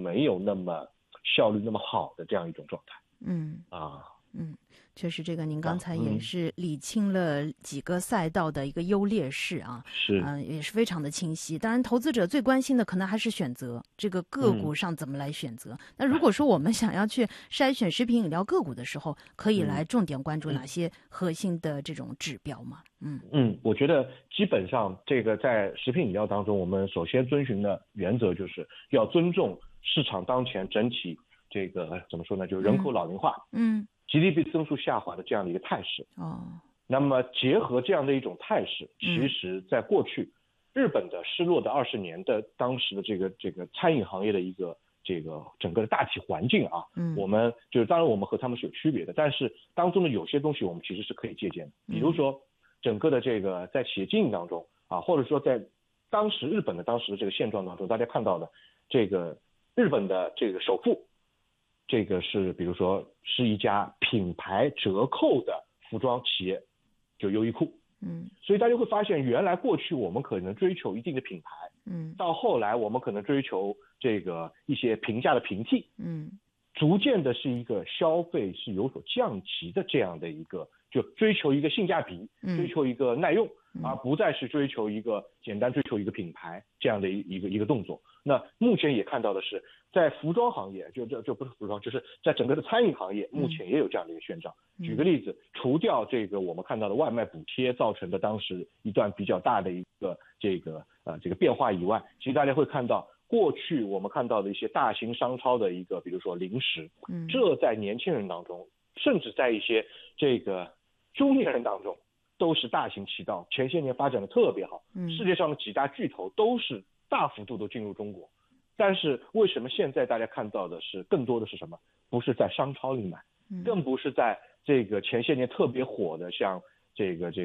没有那么效率那么好的这样一种状态。 确实，这个您刚才也是理清了几个赛道的一个优劣势啊，也是非常的清晰。当然，投资者最关心的可能还是选择这个个股上怎么来选择。那如果说我们想要去筛选食品饮料个股的时候，可以来重点关注哪些核心的这种指标吗？ 我觉得基本上这个在食品饮料当中，我们首先遵循的原则就是要尊重市场当前整体这个怎么说呢，就是人口老龄化，GDP 增速下滑的这样的一个态势。那么结合这样的一种态势，其实在过去日本的失落的20年的当时的这个餐饮行业的一个这个整个的大体环境啊，我们就是当然我们和他们是有区别的，但是当中的有些东西我们其实是可以借鉴的。比如说整个的这个在企业经营当中啊，或者说在日本的当时的这个现状当中，大家看到的这个日本的这个首富，这个是比如说是一家品牌折扣的服装企业，就优衣库。所以大家会发现，原来过去我们可能追求一定的品牌，到后来我们可能追求这个一些平价的平替，逐渐的是一个消费是有所降级的这样的一个，就追求一个性价比，追求一个耐用，而不再是追求一个简单追求一个品牌这样的一个动作。那目前也看到的是，在服装行业，就不是服装，就是在整个的餐饮行业，目前也有这样的一个宣兆。举个例子，除掉这个我们看到的外卖补贴造成的当时一段比较大的一个这个变化以外，其实大家会看到过去我们看到的一些大型商超的一个，比如说零食，这在年轻人当中，甚至在一些这个中年人当中，都是大行其道，前些年发展的特别好，世界上的几大巨头都是大幅度的进入中国。但是为什么现在大家看到的是更多的是什么？不是在商超里买，更不是在这个前些年特别火的像这个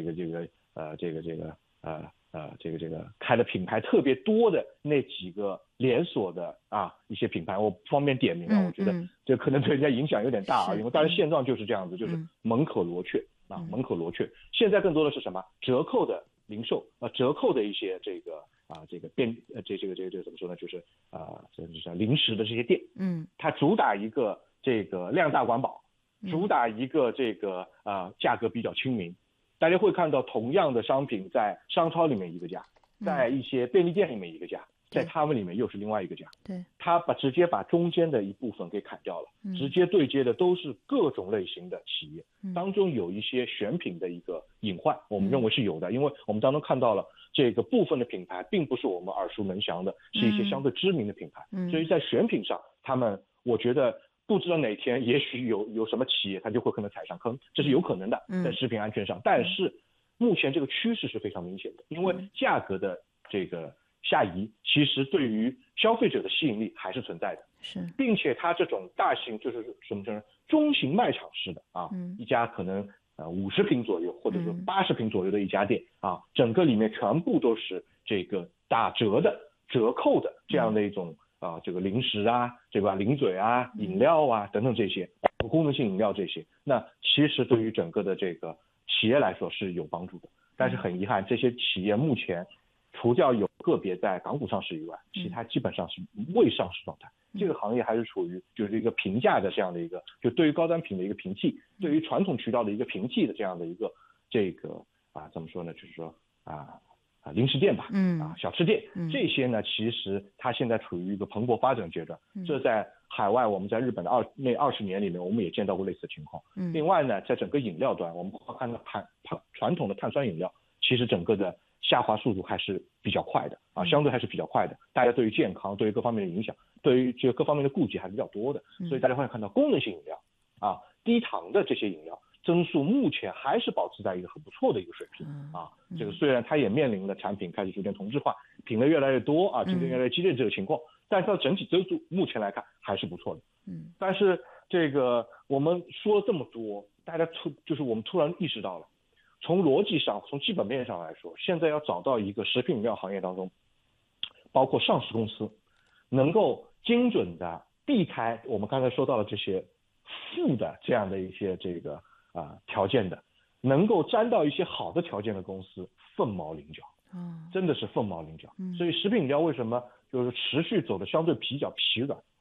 开的品牌特别多的那几个连锁的一些品牌，我不方便点名了，我觉得这可能对人家影响有点大因为当然现状就是这样子，就是门可罗雀门可罗雀。现在更多的是什么？折扣的零售折扣的一些这个怎么说呢？就是零食的这些店，它主打一个这个量大管饱，主打一个这个价格比较亲民。大家会看到同样的商品在商超里面一个价，在一些便利店里面一个价，在他们里面又是另外一个价。 对， 他直接把中间的一部分给砍掉了，直接对接的都是各种类型的企业，当中有一些选品的一个隐患，我们认为是有的，因为我们当中看到了这个部分的品牌并不是我们耳熟能详的，是一些相对知名的品牌，所以在选品上，他们我觉得不知道哪天也许有什么企业它就会可能踩上坑，这是有可能的，在食品安全上。但是目前这个趋势是非常明显的，因为价格的这个下移其实对于消费者的吸引力还是存在的，并且它这种大型就是什么中型卖场式的一家可能50平左右或者说80平左右的一家店整个里面全部都是这个打折的折扣的这样的一种这个零食这个零嘴饮料等等这些功能性饮料这些，那其实对于整个的这个企业来说是有帮助的。但是很遗憾，这些企业目前除掉有个别在港股上市以外，其他基本上是未上市状态。这个行业还是处于就是一个平价的这样的一个，就对于高端品的一个平替，对于传统渠道的一个平替的这样的一个这个怎么说呢？就是说零食店吧，小吃店，这些呢，其实它现在处于一个蓬勃发展阶段。这在海外，我们在日本的那20年里面，我们也见到过类似的情况。另外呢，在整个饮料端，我们看到传统的碳酸饮料，其实整个的下滑速度还是比较快的相对还是比较快的。大家对于健康，对于各方面的影响，对于这个各方面的顾忌还是比较多的。所以大家会看到功能性饮料低糖的这些饮料增速目前还是保持在一个很不错的一个水平这个虽然它也面临了产品开始逐渐同质化，品类越来越多竞争越来越激烈这个情况，但是它的整体增速目前来看还是不错的。但是这个我们说了这么多，大家就是我们突然意识到了，从逻辑上从基本面上来说，现在要找到一个食品饮料行业当中，包括上市公司能够精准的避开我们刚才说到的这些负的这样的一些这个条件的，能够沾到一些好的条件的公司凤毛麟角真的是凤毛麟角。所以食品饮料为什么就是持续走的相对比较疲软，